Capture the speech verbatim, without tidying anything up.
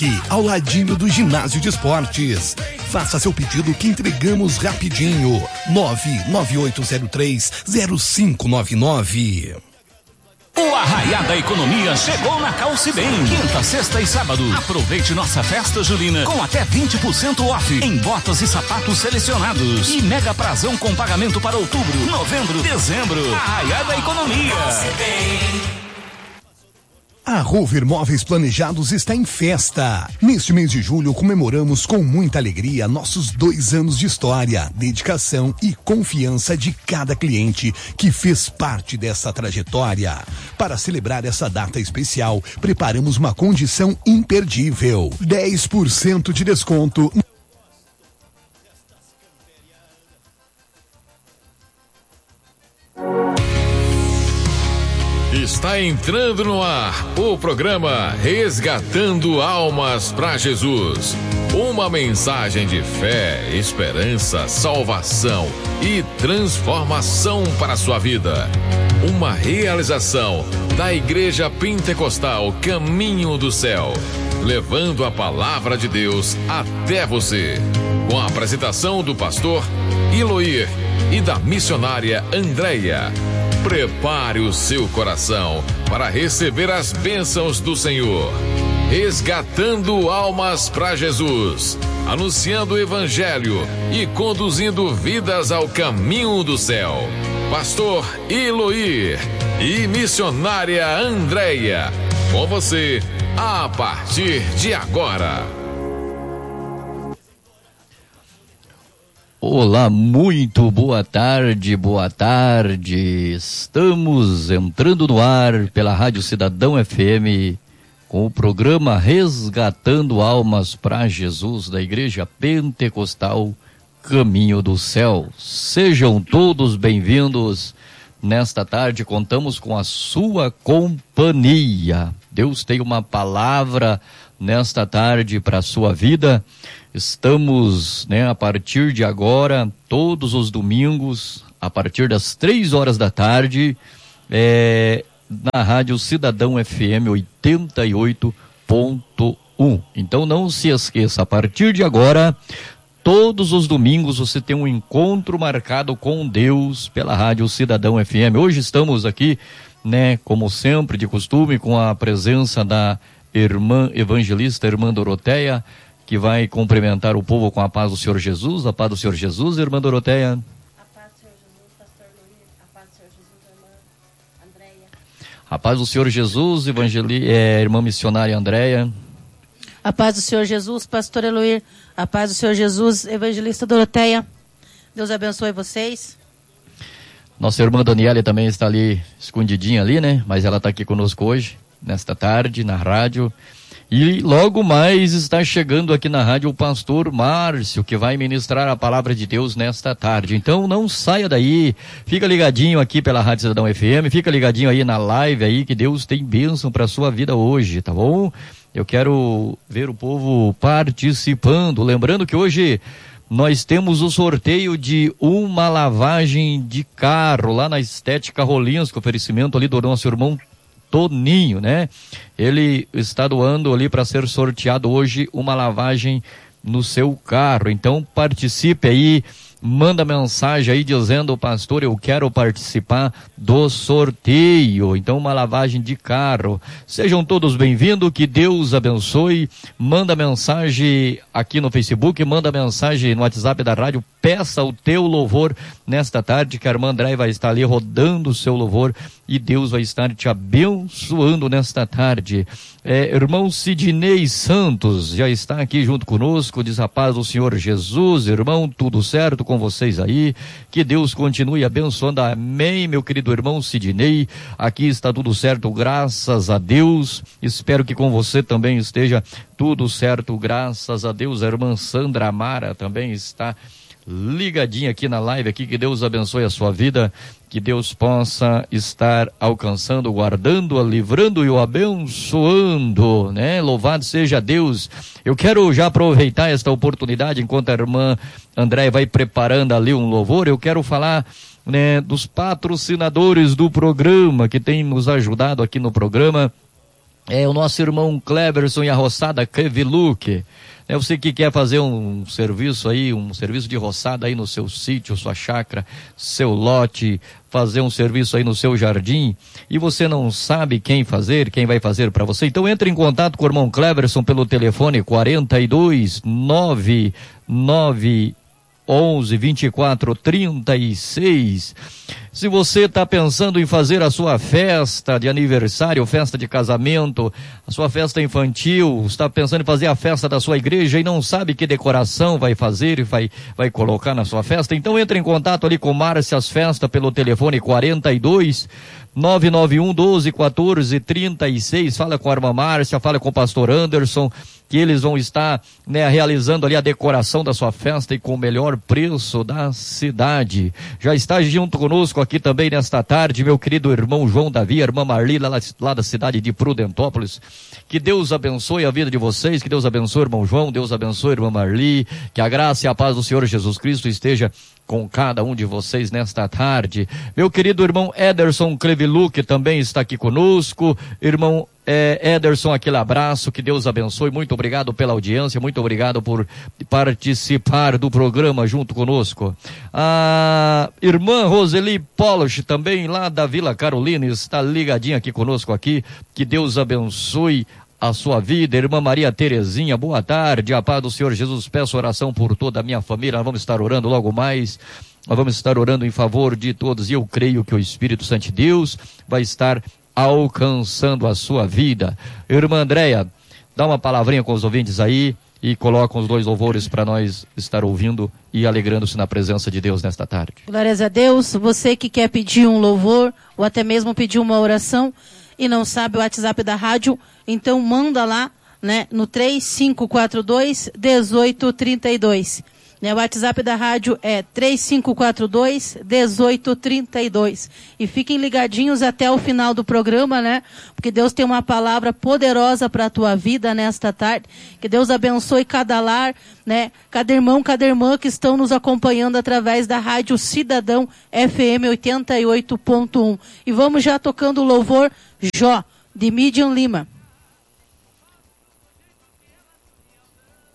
E ao ladinho do ginásio de esportes. Faça seu pedido que entregamos rapidinho. nove nove oito zero três zero cinco nove nove. O Arraiá da Economia chegou na Calce Bem. Quinta, sexta e sábado. Aproveite nossa festa julina com até vinte por cento off em botas e sapatos selecionados. E mega prazão com pagamento para outubro, novembro, dezembro. Arraiá da Economia. Calce Bem. A Rover Móveis Planejados está em festa. Neste mês de julho, comemoramos com muita alegria nossos dois anos de história, dedicação e confiança de cada cliente que fez parte dessa trajetória. Para celebrar essa data especial, preparamos uma condição imperdível: dez por cento de desconto. Está entrando no ar o programa Resgatando Almas para Jesus. Uma mensagem de fé, esperança, salvação e transformação para a sua vida. Uma realização da Igreja Pentecostal Caminho do Céu, levando a palavra de Deus até você. Com a apresentação do pastor Eloir e da missionária Andréia. Prepare o seu coração para receber as bênçãos do Senhor. Resgatando almas para Jesus, anunciando o Evangelho e conduzindo vidas ao caminho do céu. Pastor Eloir e missionária Andréia, com você a partir de agora. Olá, muito boa tarde, boa tarde. Estamos entrando no ar pela Rádio Cidadão F M com o programa Resgatando Almas para Jesus da Igreja Pentecostal Caminho do Céu. Sejam todos bem-vindos. Nesta tarde contamos com a sua companhia. Deus tem uma palavra nesta tarde para a sua vida. Estamos, né, a partir de agora, todos os domingos, a partir das três horas da tarde, é, na Rádio Cidadão F M oitenta e oito ponto um. Então não se esqueça, a partir de agora, todos os domingos você tem um encontro marcado com Deus pela Rádio Cidadão F M. Hoje estamos aqui, né, como sempre, de costume, com a presença da irmã evangelista, irmã Doroteia, que vai cumprimentar o povo com a paz do Senhor Jesus. A paz do Senhor Jesus, irmã Doroteia. A paz do Senhor Jesus, pastor Luiz. A paz do Senhor Jesus, irmã Andréia. A paz do Senhor Jesus, evangeli... é, irmã missionária Andréia. A paz do Senhor Jesus, pastor Eloir. A paz do Senhor Jesus, evangelista Doroteia. Deus abençoe vocês. Nossa irmã Daniela também está ali, escondidinha ali, né? Mas ela está aqui conosco hoje, nesta tarde, na rádio. E logo mais está chegando aqui na rádio o pastor Márcio, que vai ministrar a palavra de Deus nesta tarde. Então não saia daí, fica ligadinho aqui pela Rádio Cidadão F M, fica ligadinho aí na live aí, que Deus tem bênção para a sua vida hoje, tá bom? Eu quero ver o povo participando, lembrando que hoje nós temos o sorteio de uma lavagem de carro lá na Estética Rolinhos, com oferecimento ali do nosso irmão Toninho, né? Ele está doando ali para ser sorteado hoje uma lavagem no seu carro. Então participe aí, manda mensagem aí dizendo: pastor, eu quero participar do sorteio. Então uma lavagem de carro. Sejam todos bem-vindos, que Deus abençoe. Manda mensagem aqui no Facebook, manda mensagem no WhatsApp da rádio, peça o teu louvor nesta tarde, que a irmã André vai estar ali rodando o seu louvor e Deus vai estar te abençoando nesta tarde. É, irmão Sidney Santos já está aqui junto conosco, diz: a paz do Senhor Jesus, irmão, tudo certo com vocês aí? Que Deus continue abençoando. Amém, meu querido irmão Sidney. Aqui está tudo certo, graças a Deus. Espero que com você também esteja tudo certo, graças a Deus. A irmã Sandra Amara também está ligadinha aqui na live aqui. Que Deus abençoe a sua vida, que Deus possa estar alcançando, guardando, livrando e o abençoando, né? Louvado seja Deus. Eu quero já aproveitar esta oportunidade, enquanto a irmã Andréia vai preparando ali um louvor, eu quero falar, né, dos patrocinadores do programa, que tem nos ajudado aqui no programa. é o nosso irmão Cleverson e a roçada Creviluque. É você que quer fazer um serviço aí, um serviço de roçada aí no seu sítio, sua chácara, seu lote, fazer um serviço aí no seu jardim, e você não sabe quem fazer, quem vai fazer para você. Então entre em contato com o irmão Cleverson pelo telefone quarenta e dois, nove nove onze, vinte e quatro, trinta e seis. Se você está pensando em fazer a sua festa de aniversário, festa de casamento, a sua festa infantil, está pensando em fazer a festa da sua igreja e não sabe que decoração vai fazer e vai, vai colocar na sua festa, então entre em contato ali com Márcias Festa pelo telefone quarenta e dois, nove nove um, doze, quatorze, trinta e seis. Fala com a irmã Márcia, fala com o pastor Anderson, que eles vão estar, né, realizando ali a decoração da sua festa e com o melhor preço da cidade. Já está junto conosco aqui também nesta tarde, meu querido irmão João Davi, a irmã Marli, lá, lá da cidade de Prudentópolis. Que Deus abençoe a vida de vocês, que Deus abençoe o irmão João, Deus abençoe a irmã Marli, que a graça e a paz do Senhor Jesus Cristo esteja com cada um de vocês nesta tarde. Meu querido irmão Ederson Creviluque também está aqui conosco. Irmão é, Ederson, aquele abraço, que Deus abençoe. Muito obrigado pela audiência, muito obrigado por participar do programa junto conosco. A irmã Roseli Poloch, também lá da Vila Carolina, está ligadinha aqui conosco aqui. Que Deus abençoe a sua vida. Irmã Maria Terezinha, boa tarde, a paz do Senhor Jesus. Peço oração por toda a minha família. Nós vamos estar orando logo mais, nós vamos estar orando em favor de todos, e eu creio que o Espírito Santo de Deus vai estar alcançando a sua vida. Irmã Andréia, dá uma palavrinha com os ouvintes aí e coloca os dois louvores para nós estar ouvindo e alegrando-se na presença de Deus nesta tarde. Glórias a Deus. Você que quer pedir um louvor ou até mesmo pedir uma oração e não sabe o WhatsApp da rádio, então manda lá, né, no três cinco quatro dois, um oito três dois. Né, o WhatsApp da rádio é três cinco quatro dois, um oito três dois. E fiquem ligadinhos até o final do programa, né? Porque Deus tem uma palavra poderosa para a tua vida nesta tarde. Que Deus abençoe cada lar, né? Cada irmão, cada irmã que estão nos acompanhando através da Rádio Cidadão F M oitenta e oito ponto um. E vamos já tocando o louvor Jó, de Midian Lima.